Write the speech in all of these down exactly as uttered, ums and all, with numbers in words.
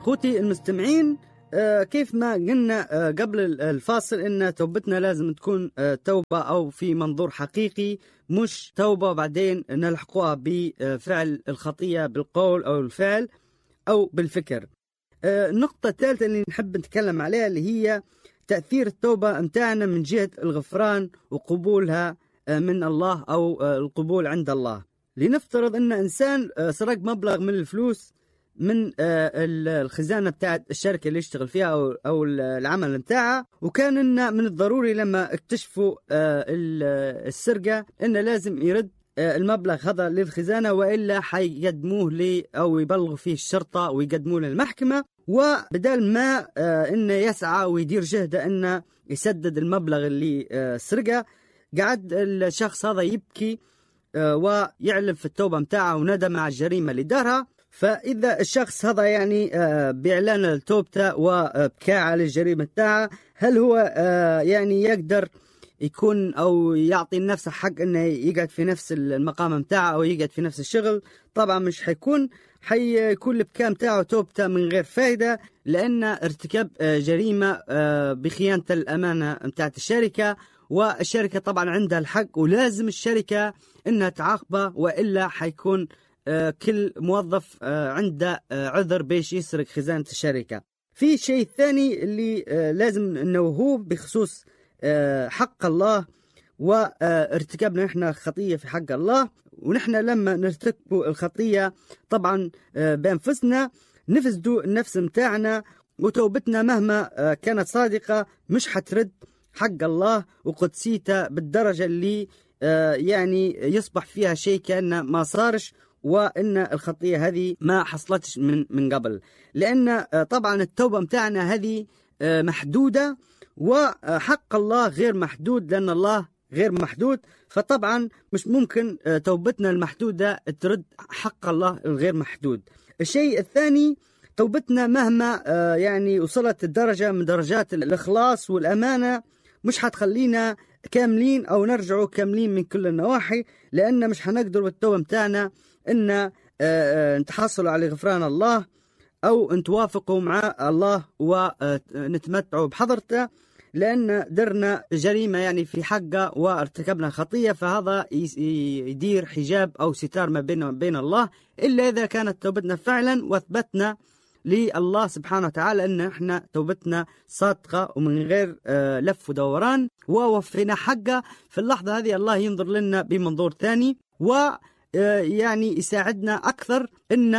اخوتي المستمعين، آه كيف ما قلنا آه قبل الفاصل ان توبتنا لازم تكون آه توبة او في منظور حقيقي، مش توبة بعدين نلحقوها بفعل الخطية بالقول او الفعل او بالفكر. آه النقطة الثالثة اللي نحب نتكلم عليها اللي هي تأثير التوبة متاعنا من جهة الغفران وقبولها آه من الله او آه القبول عند الله. لنفترض ان انسان آه سرق مبلغ من الفلوس من الخزانة بتاعت الشركة اللي يشتغل فيها أو, أو العمل بتاعها، وكان إنه من الضروري لما اكتشفوا السرقة إنه لازم يرد المبلغ هذا للخزانة، وإلا حيقدموه لي أو يبلغوا فيه الشرطة ويقدموه للمحكمة. وبدل ما إنه يسعى ويدير جهده إنه يسدد المبلغ اللي سرقه، قعد الشخص هذا يبكي ويعلن في التوبة متاعه وندم على الجريمة اللي دارها. فإذا الشخص هذا يعني بإعلان توبته وبكاء على الجريمة تاعه، هل هو يعني يقدر يكون أو يعطي لنفسه حق أنه يقعد في نفس المقام متاعه أو يقعد في نفس الشغل؟ طبعا مش حيكون، حيكون البكاء متاعه توبته من غير فائدة، لأن ارتكاب جريمة بخيانة الأمانة متاعت الشركة، والشركة طبعا عندها الحق ولازم الشركة أنها تعاقبه، وإلا حيكون كل موظف عنده عذر بيش يسرق خزانة الشركة. في شيء ثاني اللي لازم نوهوه بخصوص حق الله وارتكابنا نحن خطية في حق الله. ونحن لما نرتكب الخطية طبعا بأنفسنا نفسدوا النفس متاعنا، وتوبتنا مهما كانت صادقة مش حترد حق الله وقدسيته بالدرجة اللي يعني يصبح فيها شيء كأنه ما صارش، وإن الخطية هذه ما حصلتش من من قبل. لأن طبعا التوبة متاعنا هذه محدودة، وحق الله غير محدود، لأن الله غير محدود. فطبعا مش ممكن توبتنا المحدودة ترد حق الله الغير محدود. الشيء الثاني، توبتنا مهما يعني وصلت الدرجة من درجات الإخلاص والأمانة مش حتخلينا كاملين أو نرجعوا كاملين من كل النواحي، لأن مش حنقدر بالتوبة متاعنا إن نتحصلوا على غفران الله أو نتوافقوا مع الله ونتمتعوا بحضرته، لأن درنا جريمة يعني في حقه وارتكبنا خطية، فهذا يدير حجاب أو ستار ما بين بين الله، إلا إذا كانت توبتنا فعلا واثبتنا لله سبحانه وتعالى أن احنا توبتنا صادقة ومن غير لف ودوران ووفينا حقه. في اللحظة هذه الله ينظر لنا بمنظور ثاني، و يعني يساعدنا أكثر إن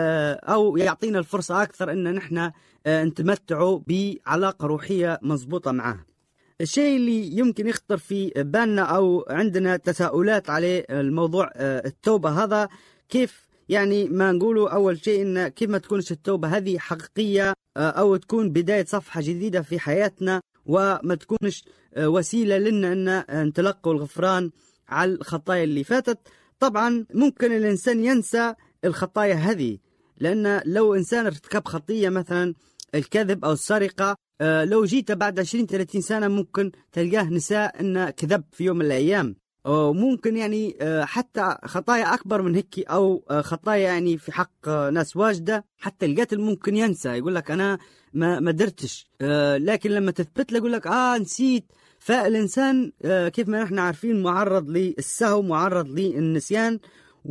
أو يعطينا الفرصة أكثر إن نحن نتمتعوا بعلاقة روحية مضبوطة معه. الشيء اللي يمكن يخطر في بالنا أو عندنا تساؤلات عليه الموضوع التوبة هذا، كيف يعني ما نقوله أول شيء إن كيف ما تكونش التوبة هذه حقيقية أو تكون بداية صفحة جديدة في حياتنا، وما تكونش وسيلة لنا أن نتلقوا الغفران على الخطايا اللي فاتت. طبعا ممكن الإنسان ينسى الخطايا هذه، لأن لو إنسان ارتكب خطية مثلا الكذب أو السرقة، لو جيت بعد عشرين ثلاثين سنة ممكن تلقاه نساء إنه كذب في يوم من الأيام، وممكن يعني حتى خطايا أكبر من هيك أو خطايا يعني في حق ناس واجدة، حتى القاتل ممكن ينسى يقول لك أنا ما ما درتش، لكن لما تثبت له يقول لك آه نسيت. فالإنسان كيف ما نحن عارفين معرض للسهو، معرض للنسيان.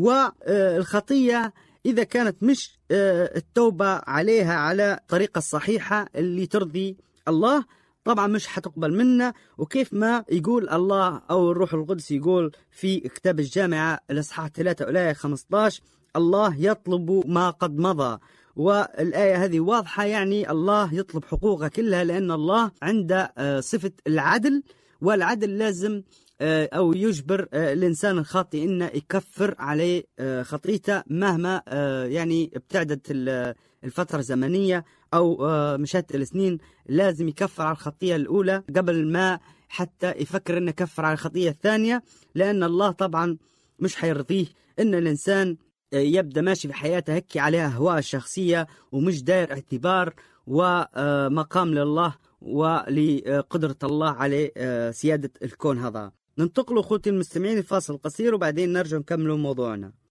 والخطية إذا كانت مش التوبة عليها على الطريقة الصحيحة اللي ترضي الله، طبعا مش حتقبل منا. وكيف ما يقول الله أو الروح القدس يقول في كتاب الجامعة الإصحاح ثلاثة والآية خمسة عشر، الله يطلب ما قد مضى. والآية هذه واضحة، يعني الله يطلب حقوقه كلها، لأن الله عنده صفة العدل، والعدل لازم أو يجبر الإنسان الخاطئ إنه يكفر عليه خطيته مهما يعني ابتعدت الفترة الزمنية أو مشات السنين. لازم يكفر على الخطية الأولى قبل ما حتى يفكر إنه يكفر على الخطية الثانية، لأن الله طبعا مش حيرضيه إن الإنسان يبدأ ماشي في حياته هيك عليها أهواء الشخصية ومش داير اعتبار ومقام لله ولقدرة الله على سيادة الكون هذا. ننتقل أخوتي المستمعين لفاصل قصير وبعدين نرجع نكمل موضوعنا.